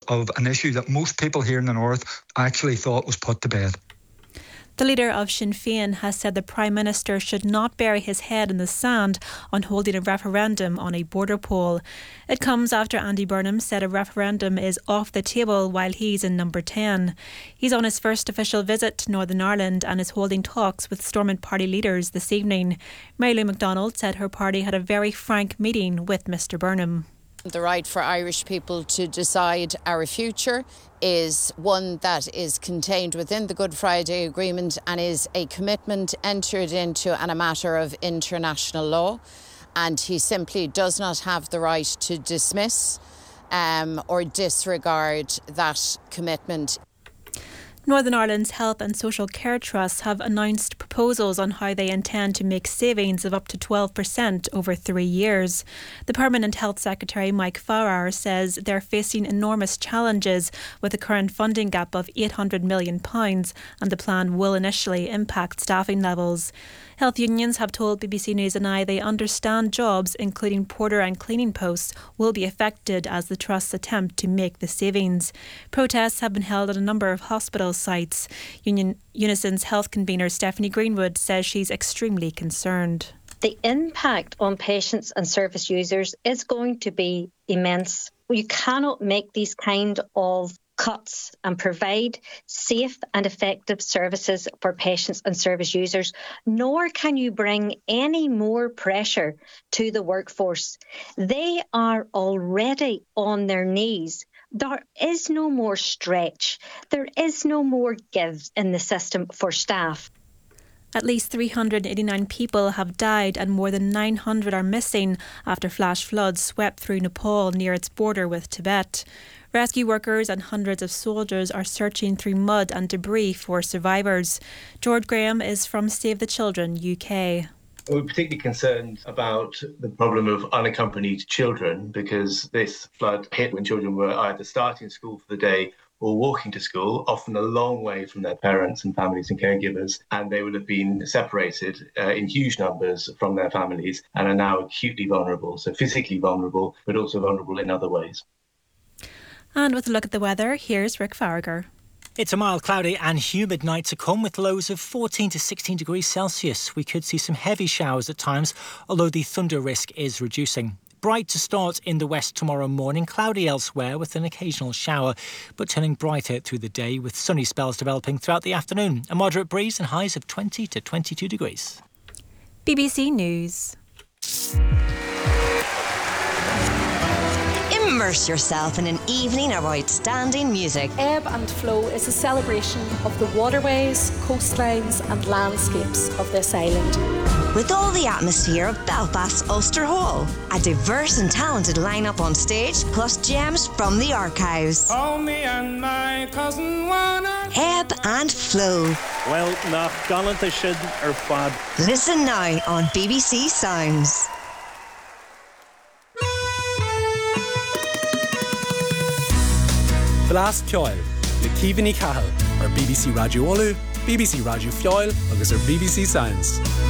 of an issue that most people here in the North actually thought was put to bed. The leader of Sinn Féin has said the Prime Minister should not bury his head in the sand on holding a referendum on a border poll. It comes after Andy Burnham said a referendum is off the table while he's in number 10. He's on his first official visit to Northern Ireland and is holding talks with Stormont party leaders this evening. Mary Lou McDonald said her party had a very frank meeting with Mr Burnham. The right for Irish people to decide our future is one that is contained within the Good Friday Agreement and is a commitment entered into and a matter of international law. And he simply does not have the right to dismiss or disregard that commitment. Northern Ireland's Health and Social Care Trusts have announced proposals on how they intend to make savings of up to 12% over 3 years. The Permanent Health Secretary, Mike Farrar, says they're facing enormous challenges with the current funding gap of £800 million, and the plan will initially impact staffing levels. Health unions have told BBC News and I they understand jobs, including porter and cleaning posts, will be affected as the trusts attempt to make the savings. Protests have been held at a number of hospital sites. Unison's health convener Stephanie Greenwood says she's extremely concerned. The impact on patients and service users is going to be immense. You cannot make these kind of cuts and provide safe and effective services for patients and service users, nor can you bring any more pressure to the workforce. They are already on their knees. There is no more stretch. There is no more give in the system for staff. At least 389 people have died and more than 900 are missing after flash floods swept through Nepal near its border with Tibet. Rescue workers and hundreds of soldiers are searching through mud and debris for survivors. George Graham is from Save the Children UK. We're particularly concerned about the problem of unaccompanied children because this flood hit when children were either starting school for the day or walking to school, often a long way from their parents and families and caregivers, and they would have been separated in huge numbers from their families and are now acutely vulnerable, so physically vulnerable, but also vulnerable in other ways. And with a look at the weather, here's Rick Farragher. It's a mild, cloudy and humid night to come with lows of 14 to 16 degrees Celsius. We could see some heavy showers at times, although the thunder risk is reducing. Bright to start in the west tomorrow morning, cloudy elsewhere with an occasional shower, but turning brighter through the day with sunny spells developing throughout the afternoon. A moderate breeze and highs of 20 to 22 degrees. BBC News. Immerse yourself in an evening of outstanding music. Ebb and Flow is a celebration of the waterways, coastlines and landscapes of this island. With all the atmosphere of Belfast's Ulster Hall, a diverse and talented lineup on stage, plus gems from the archives. Oh, me and my cousin wanna Ebb and Flow. Well, nach galanta shid fad. Listen now on BBC Sounds. Blast Ceoil, le Cíbhní Cathal, ar BBC Radio Olu, BBC Radio Fioil, agus ar BBC Sounds.